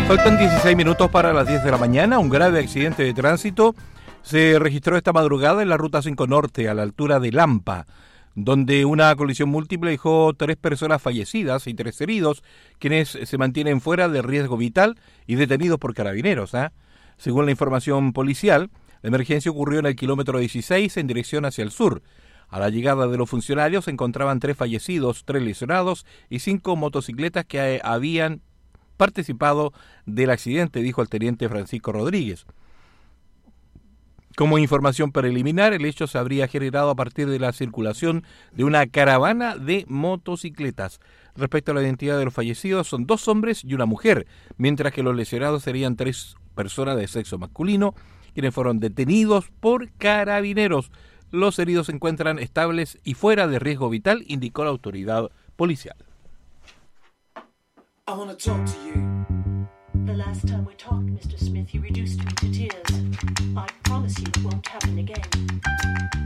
Faltan 16 minutos para las 10 de la mañana. Un grave accidente de tránsito se registró esta madrugada en la Ruta 5 Norte, a la altura de Lampa, donde una colisión múltiple dejó 3 personas fallecidas y 3 heridos, quienes se mantienen fuera de riesgo vital y detenidos por carabineros. Según la información policial, la emergencia ocurrió en el kilómetro 16 en dirección hacia el sur. A la llegada de los funcionarios se encontraban 3 fallecidos, 3 lesionados y 5 motocicletas que habían participado del accidente, dijo el teniente Francisco Rodríguez. Como información preliminar, el hecho se habría generado a partir de la circulación de una caravana de motocicletas. Respecto a la identidad de los fallecidos, son 2 hombres y una mujer, mientras que los lesionados serían 3 personas de sexo masculino, quienes fueron detenidos por carabineros. Los heridos se encuentran estables y fuera de riesgo vital, indicó la autoridad policial. I want to talk to you. The last time we talked, Mr. Smith, you reduced me to tears. I promise you it won't happen again.